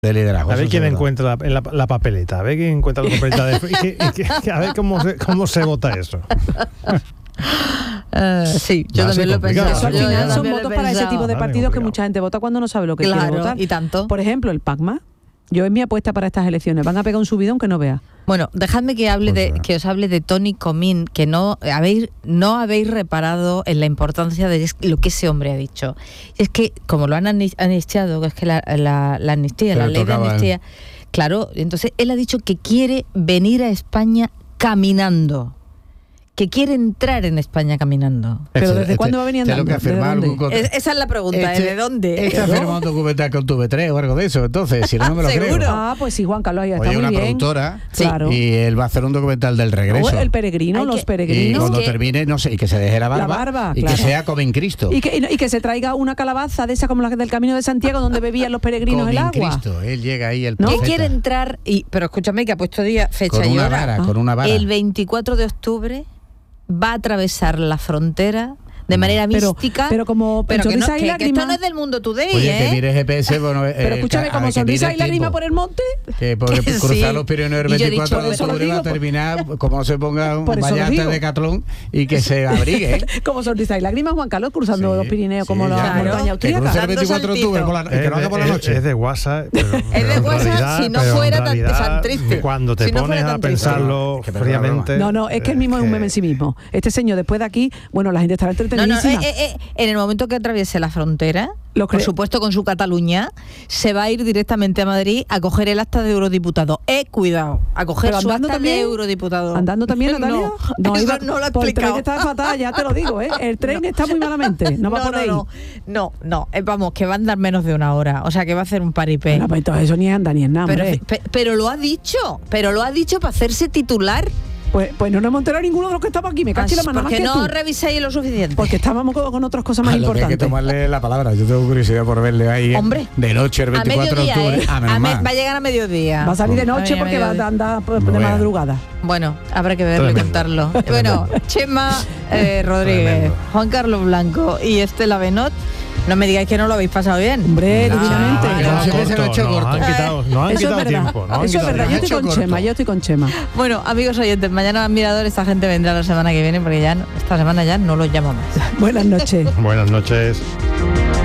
de liderazgo. A ver quién encuentra la papeleta, a ver quién encuentra la papeleta a ver cómo se vota eso. Sí, yo también lo he pensado. Eso al final son votos para ese tipo de partidos que mucha gente vota cuando no sabe lo que quiere votar. Y tanto. Por ejemplo, el PACMA. Yo es mi apuesta para estas elecciones. Van a pegar un subidón que no vea. Bueno, dejadme que os hable de Toni Comín, que no habéis reparado en la importancia de lo que ese hombre ha dicho. Es que, como lo han amnistiado, que es que la amnistía, la ley de amnistía, claro, entonces él ha dicho que quiere venir a España caminando. Que quiere entrar en España caminando. ¿Pero desde cuándo va a venir andando? Esa es la pregunta, ¿de dónde? Está firmado un documental con TV3 o algo de eso, entonces, si no me lo creo. Ah, pues sí, Juan Carlos, ya está muy bien. Oye, una productora, claro. Y él va a hacer un documental del regreso. El peregrino, los peregrinos. Y cuando termine, no sé, y que se deje la barba y claro, que sea Comen Cristo. Y que se traiga una calabaza de esa como la del Camino de Santiago, donde bebían los peregrinos el agua. Cristo, él llega ahí, el profeta. Que quiere entrar, pero escúchame, que ha puesto día, fecha y hora. Con una vara. El 24 de octubre va a atravesar la frontera de manera mística, pero como que esto no es del Mundo Today. Oye, que mire GPS, bueno, pero escúchame, como sonrisa y lágrima por el monte, que cruzar los Pirineos el 24 de octubre va a terminar como se ponga un vallante de Catlón y que se abrigue. Como sonrisa y lágrima, Juan Carlos, cruzando los Pirineos como la montaña austríaca. Que cruce el 24 de octubre que no haga por la noche. Es de WhatsApp, es de WhatsApp, si no fuera tan triste. Cuando te pones a pensarlo fríamente. No, es que el mismo es un meme en sí mismo. Este señor, después de aquí, bueno, la gente estará entretenida. En el momento que atraviese la frontera, por supuesto con su Cataluña, se va a ir directamente a Madrid a coger el acta de eurodiputado. Cuidado, a coger su acta de eurodiputado. ¿Andando también, Natalia? No lo ha explicado. El tren está fatal, ya te lo digo, El tren está muy malamente, no va a poder ir. No, vamos, que va a andar menos de una hora, o sea que va a hacer un paripé. Bueno, pues entonces eso ni anda ni es nada, pero lo ha dicho para hacerse titular. Pues no nos hemos enterado ninguno de los que estamos aquí. Me caché la mano más que tú. ¿Por qué no revisáis lo suficiente? Porque estábamos con otras cosas más importantes. Hay que tomarle la palabra. Yo tengo curiosidad por verle ahí. Hombre, de noche el 24 de octubre. Va a llegar a mediodía. Va a salir de noche porque va a andar de madrugada. Bueno, habrá que verlo y contarlo. Bueno, Chema Rodríguez, Juan Carlos Blanco y Estela Benot. No me digáis que no lo habéis pasado bien. Hombre, divinamente. No han quitado tiempo. Eso es verdad, yo estoy con Chema. Bueno, amigos oyentes, mañana Mirador, esta gente vendrá la semana que viene porque esta semana ya no los llamo más. Buenas noches. Buenas noches.